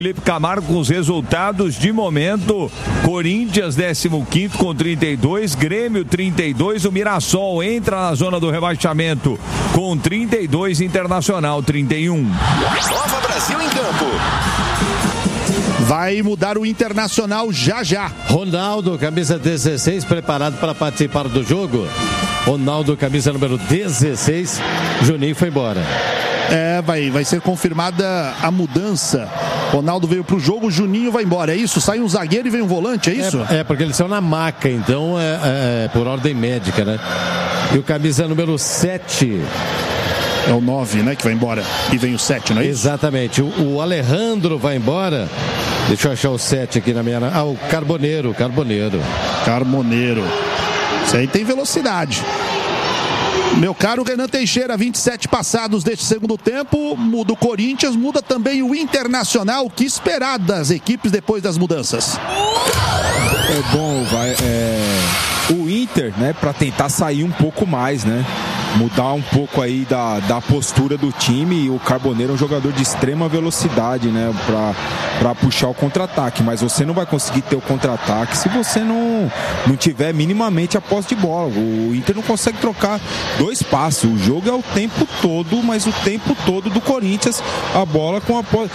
Felipe Camargo com os resultados de momento. Corinthians 15º com 32, Grêmio 32, o Mirassol entra na zona do rebaixamento com 32, Internacional 31. Nova Brasil em campo. Vai mudar o Internacional já. Ronaldo, camisa 16, preparado para participar do jogo. Ronaldo, camisa número 16, Juninho foi embora. Vai ser confirmada a mudança. Ronaldo veio pro jogo, Juninho vai embora. É isso? Sai um zagueiro e vem um volante, é isso? Porque eles são na maca, então é por ordem médica, né? E o camisa número 7... É o 9, né, que vai embora. E vem o 7, não é isso? Exatamente. O Alejandro vai embora. Deixa eu achar o 7 aqui na minha... o Carboneiro. Isso aí tem velocidade. Meu caro Renan Teixeira, 27 passados deste segundo tempo, muda o Corinthians, muda também o Internacional. O que esperar das equipes depois das mudanças? O Inter, né, para tentar sair um pouco mais, né? Mudar um pouco aí da postura do time. O Carboneiro é um jogador de extrema velocidade, né, para puxar o contra-ataque, mas você não vai conseguir ter o contra-ataque se você não tiver minimamente a posse de bola. O Inter não consegue trocar dois passos. O jogo é o tempo todo, mas o tempo todo do Corinthians, a bola com a posse.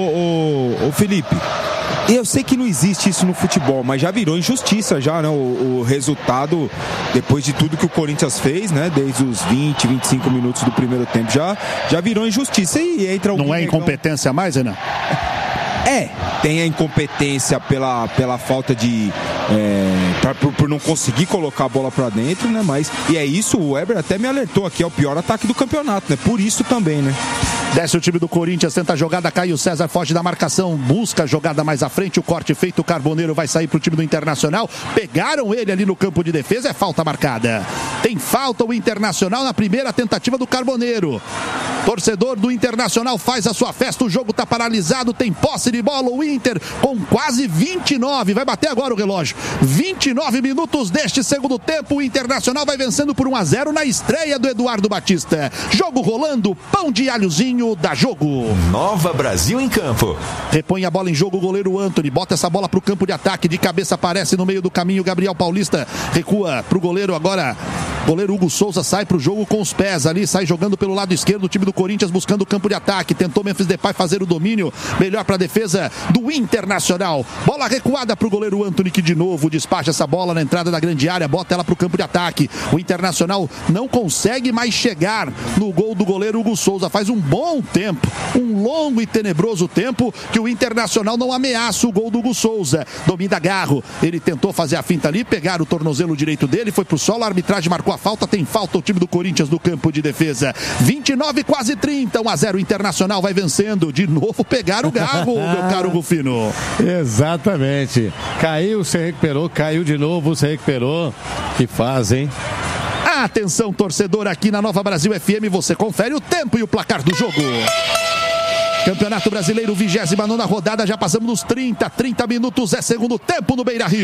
Ô Felipe, eu sei que não existe isso no futebol, mas já virou injustiça já, né? O resultado, depois de tudo que o Corinthians fez, né? Desde os 20, 25 minutos do primeiro tempo, já virou injustiça. E entra não é incompetência mais, Renan? Tem a incompetência pela falta de... por não conseguir colocar a bola pra dentro, né? Mas, e é isso, o Weber até me alertou aqui, é o pior ataque do campeonato, né? Por isso também, né? Desce o time do Corinthians, tenta a jogada, Caio César foge da marcação, busca a jogada mais à frente, o corte feito, o Carboneiro vai sair pro time do Internacional, pegaram ele ali no campo de defesa, é falta marcada. Tem falta o Internacional na primeira tentativa do Carboneiro. Torcedor do Internacional faz a sua festa, o jogo tá paralisado, tem posse de bola, o Inter com quase 29, vai bater agora o relógio. 29 minutos deste segundo tempo, o Internacional vai vencendo por 1-0 na estreia do Eduardo Batista. Jogo rolando, pão de alhozinho da Jogo. Nova Brasil em campo. Repõe a bola em jogo o goleiro Antony, bota essa bola pro campo de ataque, de cabeça aparece no meio do caminho Gabriel Paulista, recua pro goleiro agora. Goleiro Hugo Souza sai pro jogo com os pés ali, sai jogando pelo lado esquerdo, o time do Corinthians buscando o campo de ataque, tentou Memphis Depay fazer o domínio, melhor pra defesa do Internacional. Bola recuada pro goleiro Antony, que de novo despacha essa bola na entrada da grande área, bota ela pro campo de ataque. O Internacional não consegue mais chegar no gol do goleiro Hugo Souza, faz um bom tempo, um longo e tenebroso tempo que o Internacional não ameaça o gol do Hugo Souza. Domina Garro, ele tentou fazer a finta ali, pegar o tornozelo direito dele, foi pro solo, a arbitragem marcou a falta, tem falta o time do Corinthians no campo de defesa. 29, quase 30, 1-0 Internacional vai vencendo, de novo pegar o Garro, meu caro Rufino. Exatamente, caiu, se recuperou, caiu de novo, se recuperou, que faz, hein? Atenção, torcedor, aqui na Nova Brasil FM, você confere o tempo e o placar do jogo. Campeonato Brasileiro, 29ª rodada, já passamos dos 30 minutos, é segundo tempo no Beira-Rio.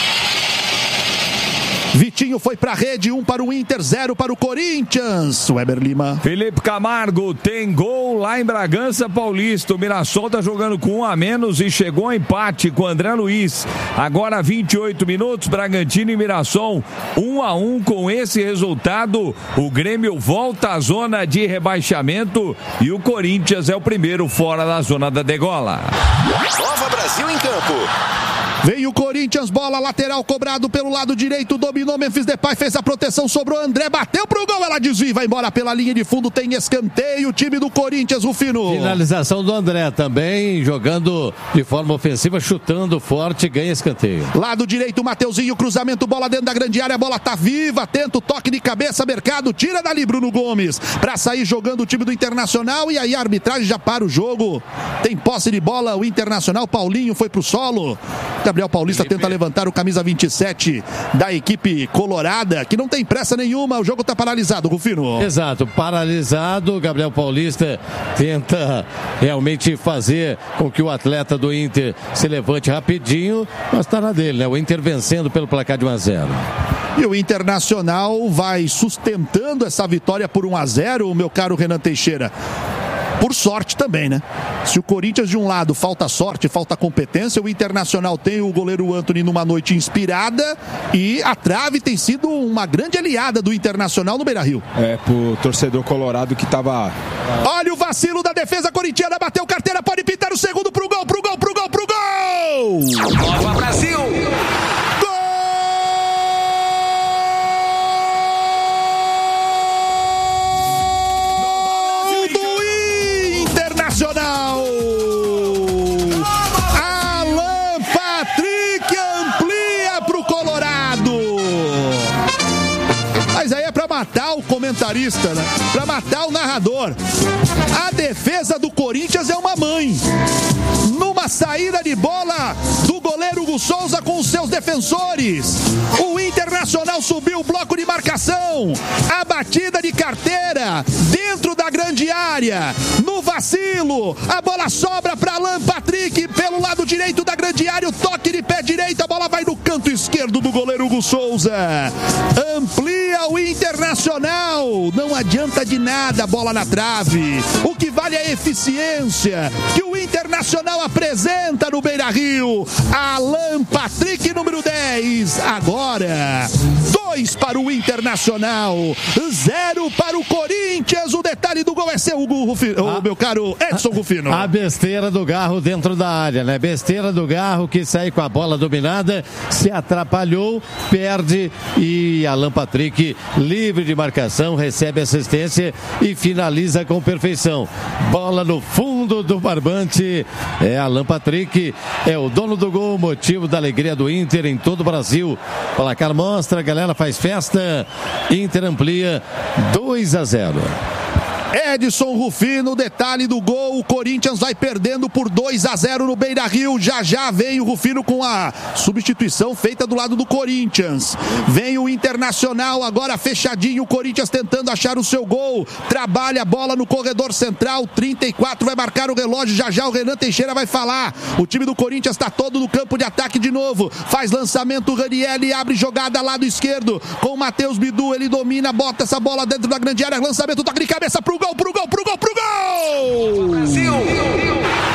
Vitinho foi pra rede, 1 para o Inter, 0 para o Corinthians. Weber Lima. Felipe Camargo tem gol lá em Bragança Paulista. O Mirassol tá jogando com 1 a menos e chegou ao empate com o André Luiz. Agora 28 minutos, Bragantino e Mirassol 1-1. Com esse resultado, o Grêmio volta à zona de rebaixamento e o Corinthians é o primeiro fora da zona da degola. Nova Brasil em campo. Veio o Corinthians, bola lateral cobrado pelo lado direito, dominou Memphis Depay, fez a proteção, sobrou André, bateu pro gol, ela desvia, vai embora pela linha de fundo, tem escanteio, o time do Corinthians, Rufino. Finalização do André também, jogando de forma ofensiva, chutando forte, ganha escanteio. Lado direito, Mateuzinho, cruzamento, bola dentro da grande área, a bola tá viva, tenta o toque de cabeça, Mercado, tira dali Bruno Gomes, pra sair jogando o time do Internacional, e aí a arbitragem já para o jogo, tem posse de bola, o Internacional, Paulinho foi pro solo, Gabriel Paulista tenta levantar o camisa 27 da equipe colorada, que não tem pressa nenhuma, o jogo está paralisado, Rufino. Exato, paralisado, Gabriel Paulista tenta realmente fazer com que o atleta do Inter se levante rapidinho, mas está na dele, né? O Inter vencendo pelo placar de 1-0. E o Internacional vai sustentando essa vitória por 1-0, meu caro Renan Teixeira. por sorte também, né? Se o Corinthians de um lado falta sorte, falta competência, o Internacional tem o goleiro Antony numa noite inspirada e a trave tem sido uma grande aliada do Internacional no Beira-Rio. Pro torcedor colorado que tava... Olha o vacilo da defesa corintiana, bateu carteira, pode pintar o segundo pro gol, pro gol, pro gol, pro gol! Nova Brasil! Alan Patrick amplia pro Colorado. Mas aí é pra matar o comentarista, né? Pra matar o narrador. A defesa do Corinthians é uma mãe. Numa saída de bola do goleiro Hugo Souza com os seus defensores. O Internacional subiu o bloco de marcação. A batida de carteira dentro da grande área. No vacilo, a bola sobra para Alan Patrick pelo lado direito da grande área. O toque de pé direito, a bola vai no canto esquerdo do goleiro Hugo Souza. Amplia o Internacional. Não adianta de nada a bola na trave. O que vale é a eficiência que o Internacional apresenta no Beira-Rio. Alan Patrick, número 10. Agora, 2 para o Internacional, 0 para o Corinthians. O detalhe do gol é seu, Hugo Rufino, meu caro Edson Rufino. A besteira do Garro dentro da área, né? Besteira do Garro que sai com a bola dominada, se atrapalhou, perde e Alan Patrick, livre de marcação, recebe assistência e finaliza com perfeição. Bola no fundo do barbante. Alan Patrick é o dono do gol, motivo da alegria do Inter em todo o Brasil. O placar mostra, a galera faz festa. Inter amplia 2-0. Edson Rufino, detalhe do gol, o Corinthians vai perdendo por 2-0 no Beira-Rio. Já vem o Rufino com a substituição feita do lado do Corinthians. Vem o Internacional agora fechadinho, o Corinthians tentando achar o seu gol. Trabalha a bola no corredor central, 34 vai marcar o relógio. Já o Renan Teixeira vai falar. O time do Corinthians está todo no campo de ataque de novo. Faz lançamento, o Ranieri abre jogada lado esquerdo com o Matheus Bidu, ele domina, bota essa bola dentro da grande área, lançamento, toque de cabeça pro gol, pro gol, pro gol, pro gol! Brasil!